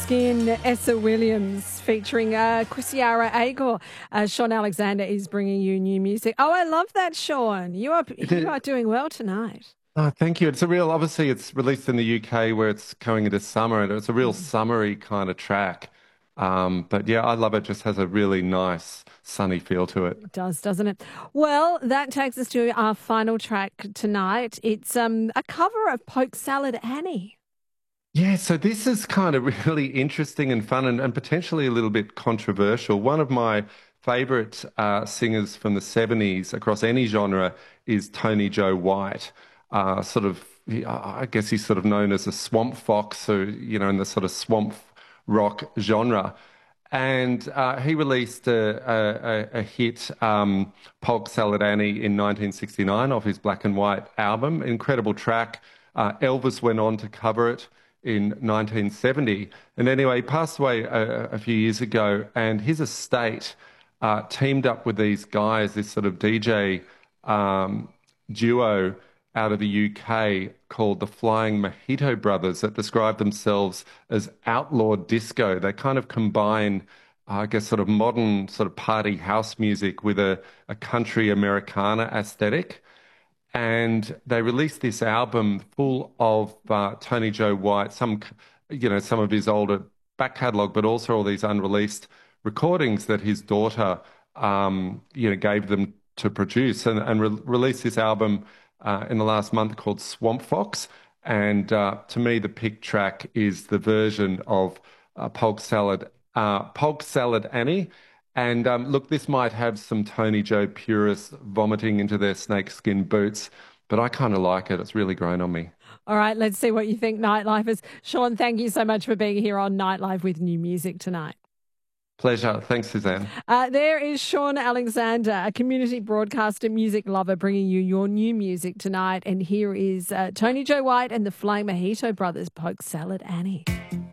Skin, Essa Williams featuring Chrisiara Agor. Sean Alexander is bringing you new music. Oh, I love that, Sean. You are doing well tonight. Oh, thank you. Obviously it's released in the UK where it's going into summer and it's a real summery kind of track. But yeah, I love it. Just has a really nice sunny feel to it. It does, doesn't it? Well, that takes us to our final track tonight. It's a cover of Polk Salad Annie. Yeah, so this is kind of really interesting and fun and potentially a little bit controversial. One of my favorite singers from the 70s across any genre is Tony Joe White. I guess he's sort of known as a swamp fox, so, in the sort of swamp rock genre. And he released a hit, Polk Salad Annie, in 1969 off his Black and White album. Incredible track. Elvis went on to cover it in 1970. And anyway, he passed away a few years ago, and his estate teamed up with these guys, this sort of DJ duo out of the UK called the Flying Mojito Brothers that describe themselves as outlaw disco. They kind of combine, I guess, sort of modern sort of party house music with a country Americana aesthetic. And they released this album full of Tony Joe White, some of his older back catalogue, but also all these unreleased recordings that his daughter, gave them to produce, and released this album in the last month called Swamp Fox. And to me, the pick track is the version of Polk Salad Annie. And look, this might have some Tony Joe purists vomiting into their snakeskin boots, but I kind of like it. It's really grown on me. All right, let's see what you think, Nightlifers. Sean, thank you so much for being here on Nightlife with new music tonight. Pleasure. Thanks, Suzanne. There is Sean Alexander, a community broadcaster, music lover, bringing you your new music tonight. And here is Tony Joe White and the Flying Mojito Brothers, Polk Salad Annie.